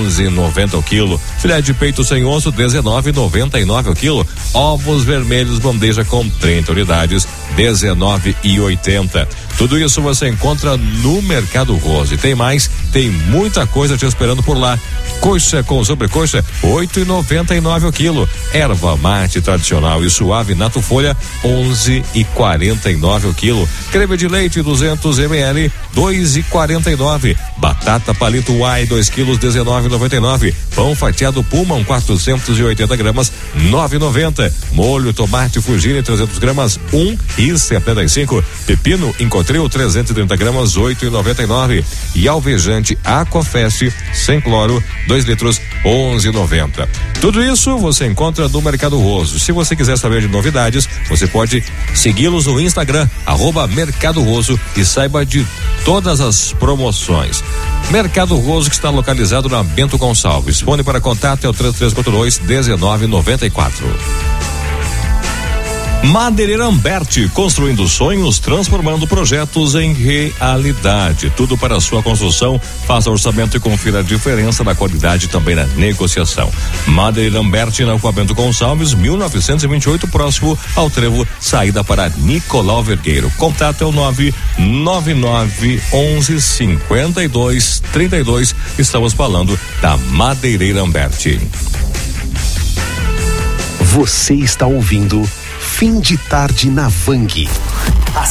11,90 o quilo. Filé de peito sem osso, 19,99 o quilo. Ovos vermelhos bandeja com 30 unidades, 19,80. Tudo isso você encontra no Mercado Rose. Tem mais, tem muita coisa te esperando por lá. Coxa com sobrecoxa, 8,99 o quilo. Erva mate tradicional e suave Nato Folha, 11,49 o quilo. Creme de leite 200 ml, 2,49. Batata palito Y 2 quilos, 19,99. Pão fatiado Pullman 480 gramas, 9,90. Molho tomate Fugini 300 gramas, 1,75. Pepino Encontril 330 gramas, 8,99. E alvejante Aquafest sem cloro 2 litros, 11,90. Tudo isso você encontra no Mercado Roso. Se você quiser saber de novidades, você pode segui-los no Instagram, @Mercado Roso, e saiba de todas as promoções. Mercado Roso, que está localizado na Bento Gonçalves. Fone para contato é o 3342-1994. Madeireira Amberti, construindo sonhos, transformando projetos em realidade. Tudo para a sua construção. Faça orçamento e confira a diferença na qualidade e também na negociação. Madeireira Amberti, na Rua Bento Gonçalves, 1928, próximo ao trevo, saída para Nicolau Vergueiro. Contato é o 99911-5232. Estamos falando da Madeireira Amberti. Você está ouvindo Fim de Tarde na Vang. A